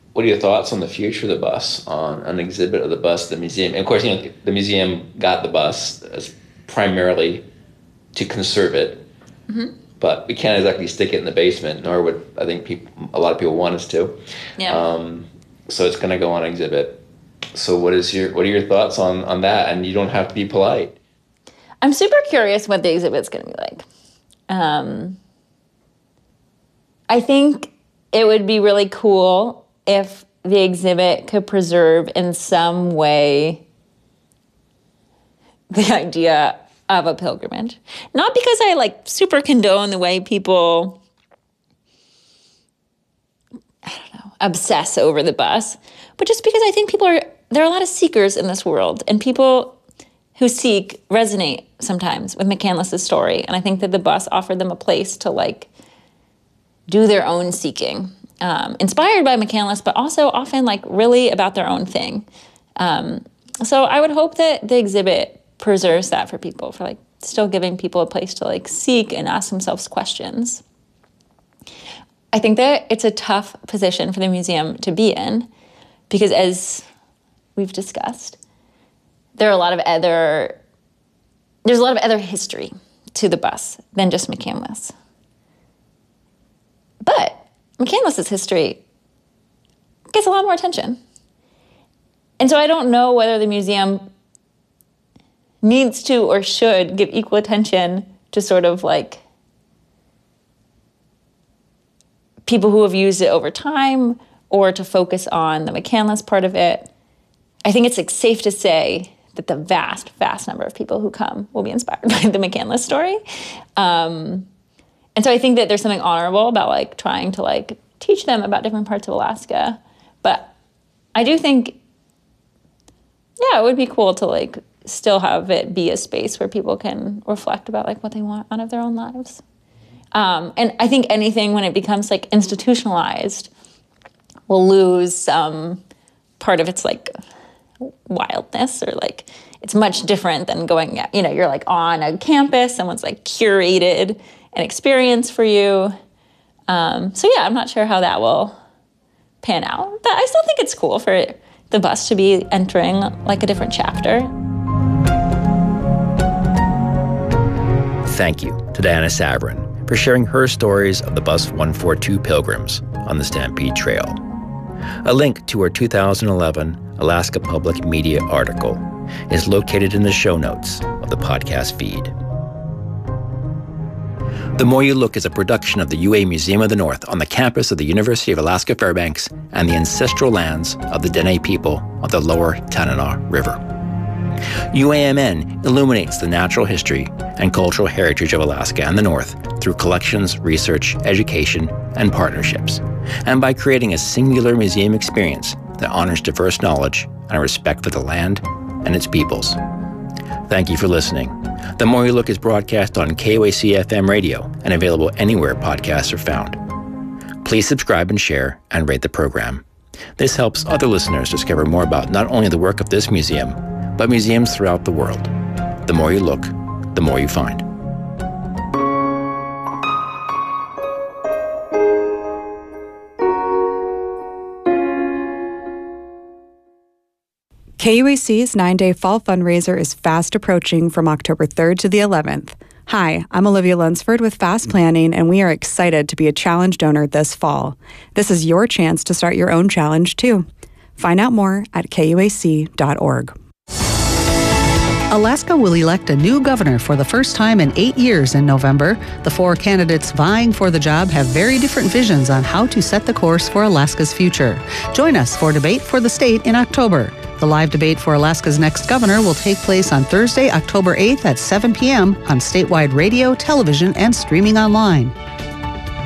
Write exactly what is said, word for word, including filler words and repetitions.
what are your thoughts on the future of the bus, on an exhibit of the bus, the museum? And of course, you know, the museum got the bus as primarily to conserve it, mm-hmm. but we can't exactly stick it in the basement, nor would I think people, a lot of people want us to. Yeah. Um, so it's going to go on exhibit. So what is your what are your thoughts on, on that? And you don't have to be polite. I'm super curious what the exhibit's going to be like. Um, I think it would be really cool if the exhibit could preserve in some way the idea of a pilgrimage. Not because I like super condone the way people, I don't know, obsess over the bus, but just because I think people are, there are a lot of seekers in this world, and people who seek resonate sometimes with McCandless's story. And I think that the bus offered them a place to like do their own seeking. Um, inspired by McCandless, but also often like really about their own thing. Um, so I would hope that the exhibit preserves that for people, for like still giving people a place to like seek and ask themselves questions. I think that it's a tough position for the museum to be in because, as we've discussed, there are a lot of other, there's a lot of other history to the bus than just McCandless. But McCandless's history gets a lot more attention. And so I don't know whether the museum needs to or should give equal attention to sort of like people who have used it over time or to focus on the McCandless part of it. I think it's like safe to say that the vast, vast number of people who come will be inspired by the McCandless story. Um, And so I think that there's something honorable about like trying to like teach them about different parts of Alaska. But I do think, yeah, it would be cool to like still have it be a space where people can reflect about like what they want out of their own lives. Um, and I think anything when it becomes like institutionalized will lose some part of its like wildness, or like it's much different than going, you know, you're like on a campus, someone's like curated an experience for you. Um, so yeah, I'm not sure how that will pan out, but I still think it's cool for the bus to be entering like a different chapter. Thank you to Diana Savran for sharing her stories of the Bus one forty-two pilgrims on the Stampede Trail. A link to her two thousand eleven Alaska Public Media article is located in the show notes of the podcast feed. The More You Look is a production of the U A Museum of the North on the campus of the University of Alaska Fairbanks and the ancestral lands of the Dene people of the lower Tanana River. U A M N illuminates the natural history and cultural heritage of Alaska and the North through collections, research, education, and partnerships, and by creating a singular museum experience that honors diverse knowledge and a respect for the land and its peoples. Thank you for listening. The More You Look is broadcast on K O A C F M radio and available anywhere podcasts are found. Please subscribe and share and rate the program. This helps other listeners discover more about not only the work of this museum, but museums throughout the world. The more you look, the more you find. K U A C's nine-day fall fundraiser is fast approaching from October third to the eleventh. Hi, I'm Olivia Lunsford with Fast Planning, and we are excited to be a challenge donor this fall. This is your chance to start your own challenge, too. Find out more at K U A C dot org. Alaska will elect a new governor for the first time in eight years in November. The four candidates vying for the job have very different visions on how to set the course for Alaska's future. Join us for Debate for the State in October. The live debate for Alaska's next governor will take place on Thursday, October eighth at seven p.m. on statewide radio, television, and streaming online.